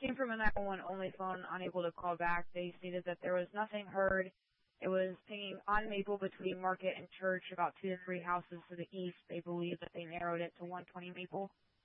came from a 911 only phone, unable to call back. They stated that there was nothing heard. It was pinging on Maple between Market and Church, about 2 to 3 houses to the east. They believe that they narrowed it to 120 Maple.